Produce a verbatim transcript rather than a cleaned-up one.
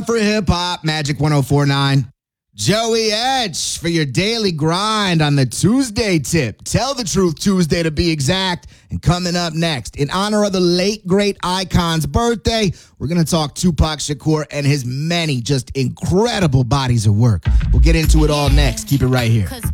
For hip hop, Magic one oh four point nine. Joey Edge for your daily grind on the Tuesday tip. Tell the Truth Tuesday to be exact. And coming up next, in honor of the late, great icon's birthday, we're going to talk Tupac Shakur and his many just incredible bodies of work. We'll get into it all next. Keep it right here.